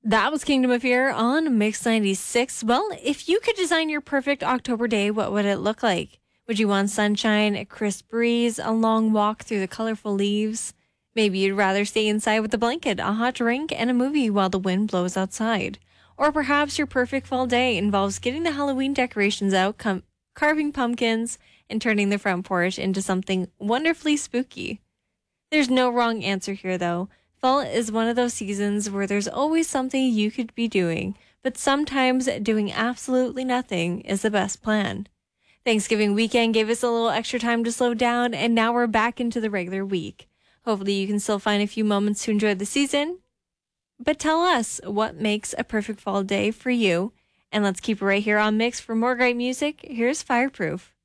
That was Kingdom of Fear on Mix 96. Well, if you could design your perfect October day, what would it look like? Would you want sunshine, a crisp breeze, a long walk through the colorful leaves? Maybe you'd rather stay inside with a blanket, a hot drink, and a movie while the wind blows outside. Or perhaps your perfect fall day involves getting the Halloween decorations out, carving pumpkins, and turning the front porch into something wonderfully spooky. There's no wrong answer here, though. Fall is one of those seasons where there's always something you could be doing, but sometimes doing absolutely nothing is the best plan. Thanksgiving weekend gave us a little extra time to slow down, and now we're back into the regular week. Hopefully you can still find a few moments to enjoy the season. But tell us what makes a perfect fall day for you. And let's keep it right here on Mix for more great music. Here's Fireproof.